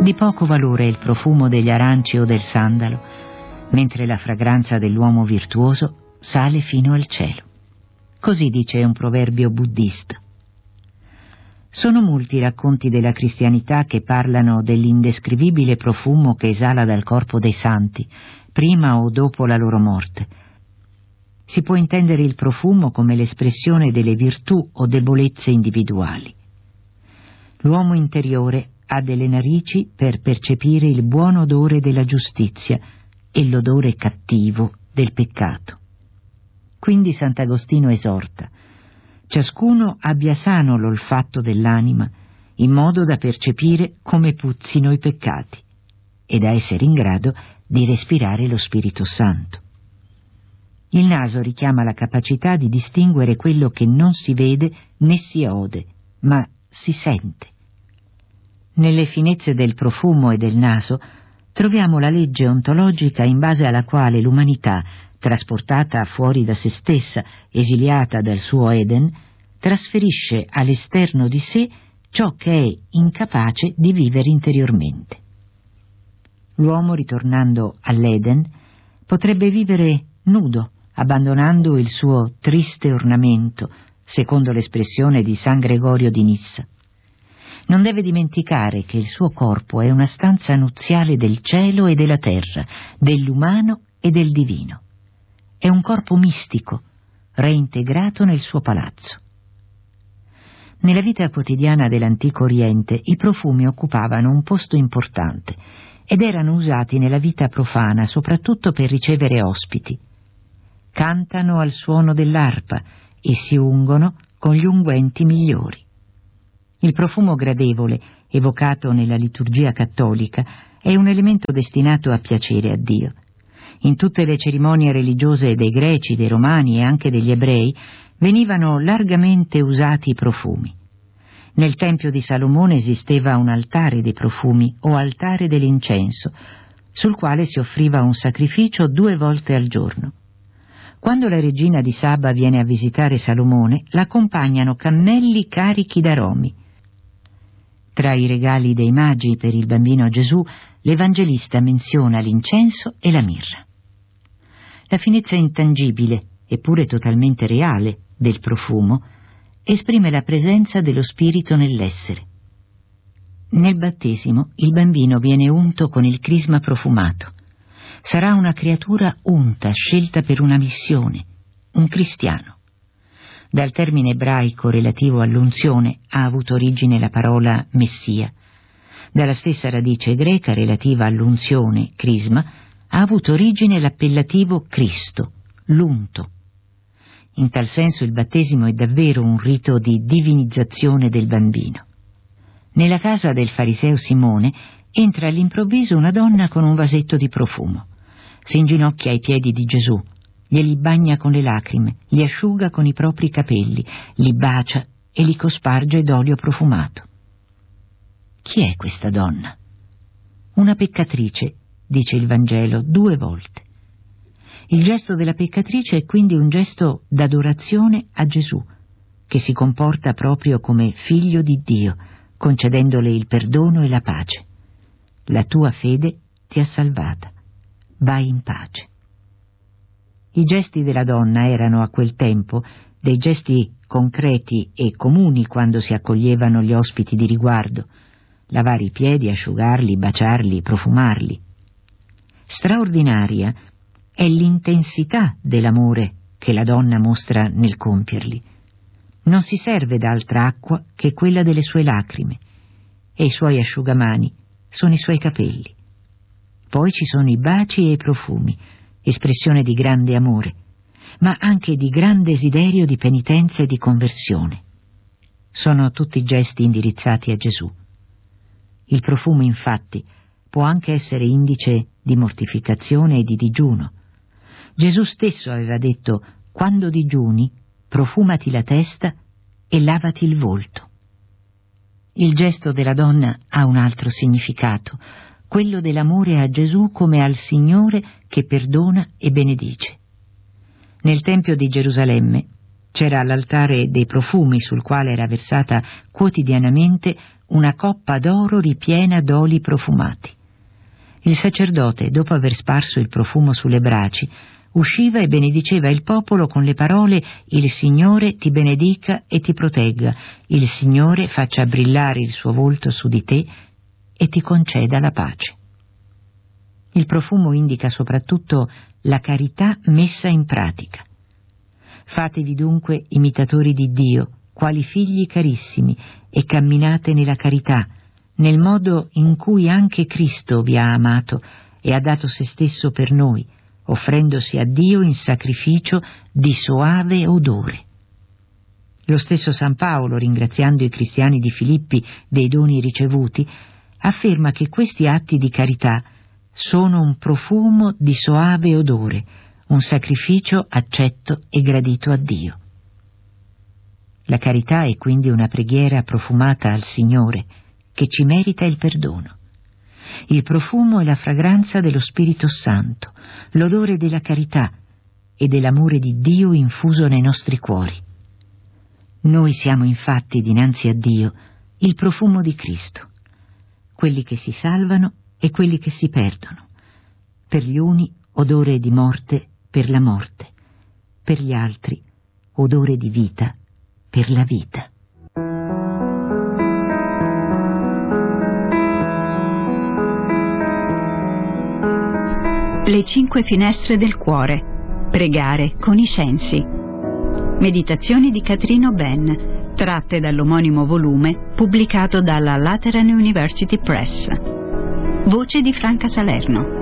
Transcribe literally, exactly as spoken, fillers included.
Di poco valore è il profumo degli aranci o del sandalo, mentre la fragranza dell'uomo virtuoso sale fino al cielo. Così dice un proverbio buddista. Sono molti i racconti della cristianità che parlano dell'indescrivibile profumo che esala dal corpo dei santi, prima o dopo la loro morte. Si può intendere il profumo come l'espressione delle virtù o debolezze individuali. L'uomo interiore ha delle narici per percepire il buon odore della giustizia e l'odore cattivo del peccato. Quindi Sant'Agostino esorta: ciascuno abbia sano l'olfatto dell'anima, in modo da percepire come puzzino i peccati e da essere in grado di respirare lo Spirito Santo. Il naso richiama la capacità di distinguere quello che non si vede né si ode, ma si sente. Nelle finezze del profumo e del naso troviamo la legge ontologica in base alla quale l'umanità, trasportata fuori da se stessa, esiliata dal suo Eden, trasferisce all'esterno di sé ciò che è incapace di vivere interiormente. L'uomo, ritornando all'Eden, potrebbe vivere nudo, abbandonando il suo triste ornamento, secondo l'espressione di San Gregorio di Nissa. Non deve dimenticare che il suo corpo è una stanza nuziale del cielo e della terra, dell'umano e del divino. È un corpo mistico, reintegrato nel suo palazzo. Nella vita quotidiana dell'antico Oriente i profumi occupavano un posto importante ed erano usati nella vita profana soprattutto per ricevere ospiti. Cantano al suono dell'arpa e si ungono con gli unguenti migliori. Il profumo gradevole, evocato nella liturgia cattolica, è un elemento destinato a piacere a Dio. In tutte le cerimonie religiose dei Greci, dei Romani e anche degli Ebrei venivano largamente usati i profumi. Nel Tempio di Salomone esisteva un altare dei profumi o altare dell'incenso, sul quale si offriva un sacrificio due volte al giorno. Quando la regina di Saba viene a visitare Salomone, l'accompagnano cammelli carichi d'aromi. Tra i regali dei magi per il bambino Gesù, l'Evangelista menziona l'incenso e la mirra. La finezza intangibile, eppure totalmente reale, del profumo esprime la presenza dello Spirito nell'essere. Nel battesimo il bambino viene unto con il crisma profumato. Sarà una creatura unta, scelta per una missione, un cristiano. Dal termine ebraico relativo all'unzione ha avuto origine la parola Messia. Dalla stessa radice greca relativa all'unzione, crisma, ha avuto origine l'appellativo Cristo, l'unto. In tal senso il battesimo è davvero un rito di divinizzazione del bambino. Nella casa del fariseo Simone entra all'improvviso una donna con un vasetto di profumo. Si inginocchia ai piedi di Gesù, glieli bagna con le lacrime, li asciuga con i propri capelli, li bacia e li cosparge d'olio profumato. Chi è questa donna? Una peccatrice, dice il Vangelo due volte. Il gesto della peccatrice è quindi un gesto d'adorazione a Gesù, che si comporta proprio come figlio di Dio, concedendole il perdono e la pace. La tua fede ti ha salvata. Vai in pace. I gesti della donna erano a quel tempo dei gesti concreti e comuni quando si accoglievano gli ospiti di riguardo: lavare i piedi, asciugarli, baciarli, profumarli. Straordinaria è l'intensità dell'amore che la donna mostra nel compierli. Non si serve d'altra acqua che quella delle sue lacrime, e i suoi asciugamani sono i suoi capelli. Poi ci sono i baci e i profumi, espressione di grande amore, ma anche di gran desiderio di penitenza e di conversione. Sono tutti gesti indirizzati a Gesù. Il profumo, infatti, può anche essere indice di mortificazione e di digiuno. Gesù stesso aveva detto: quando digiuni, profumati la testa e lavati il volto. Il gesto della donna ha un altro significato, quello dell'amore a Gesù come al Signore che perdona e benedice. Nel Tempio di Gerusalemme c'era l'altare dei profumi sul quale era versata quotidianamente una coppa d'oro ripiena d'oli profumati. Il sacerdote, dopo aver sparso il profumo sulle braci, usciva e benediceva il popolo con le parole: «Il Signore ti benedica e ti protegga, il Signore faccia brillare il suo volto su di te e ti conceda la pace». Il profumo indica soprattutto la carità messa in pratica. Fatevi dunque imitatori di Dio, quali figli carissimi, e camminate nella carità, nel modo in cui anche Cristo vi ha amato e ha dato se stesso per noi, offrendosi a Dio in sacrificio di soave odore. Lo stesso San Paolo, ringraziando i cristiani di Filippi dei doni ricevuti, afferma che questi atti di carità sono un profumo di soave odore, un sacrificio accetto e gradito a Dio. La carità è quindi una preghiera profumata al Signore, che ci merita il perdono. Il profumo è la fragranza dello Spirito Santo, l'odore della carità e dell'amore di Dio infuso nei nostri cuori. Noi siamo infatti dinanzi a Dio il profumo di Cristo, quelli che si salvano e quelli che si perdono. Per gli uni odore di morte per la morte, per gli altri odore di vita per la vita. Le cinque finestre del cuore. Pregare con i sensi. Meditazioni di Catrino Ben, tratte dall'omonimo volume pubblicato dalla Lateran University Press. Voce di Franca Salerno.